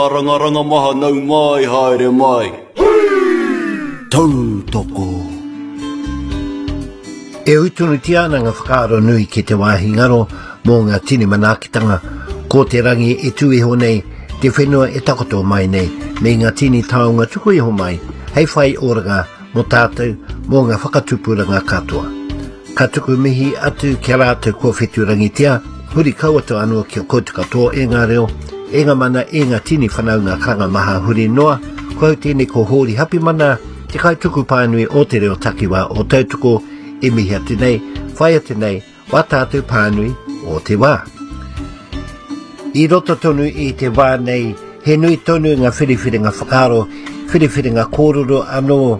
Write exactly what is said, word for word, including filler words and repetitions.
Aranga maha nau mai haere mai. Tau toko. E uitunu tiana ngā whakaaro nui ki te wāhi ngaro mō ngā tini manakitanga ko te rangi e tui ho nei te whenua e takoto mai nei me ngā tini taonga tuku iho mai hei whai oraga mo tātou mō ngā whakatupuranga katoa. Ka tuku mihi atu kia rātou kua whetu rangitia huri kauato anō kia koutu katoa e ngā reo e ngā mana e ngā tini whanau ngā karanga maha huri noa kau tēne ko hori hapi mana te kai tuku pānui o te reo takiwa o tautuko e mihi atu nei, whai atu nei, wā tātou pānui o te wā. I roto tonu i te wā nei, he nui tonu ngā whiriwhiri ngā whakaro, whiriwhiri ngā kōrero anō